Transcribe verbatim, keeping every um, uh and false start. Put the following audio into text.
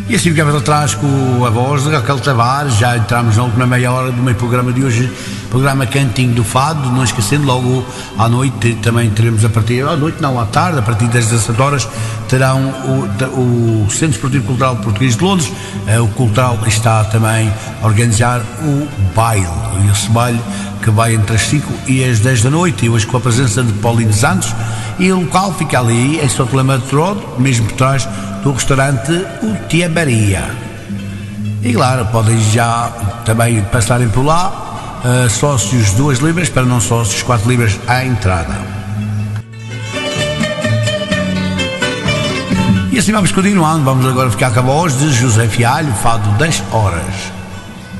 E assim ficamos atrás com a voz de Raquel Tavares. Já entramos na última meia hora do meu programa de hoje, programa Cantinho do Fado. Não esquecendo, logo à noite também teremos a partir, à noite não, à tarde, a partir das dezassete horas, terão o, o Centro Esportivo Cultural Português de Londres. O Cultural está também a organizar o baile, esse baile que vai entre as cinco e as dez da noite, e hoje com a presença de Paulinho Santos. E o local fica ali em São Clemente Road, mesmo por trás do restaurante O Tia Maria. E claro, podem já também passarem por lá, uh, sócios duas libras, para não sócios quatro libras à entrada. E assim vamos continuando, vamos agora ficar com a voz de José Fialho, Fado das Horas.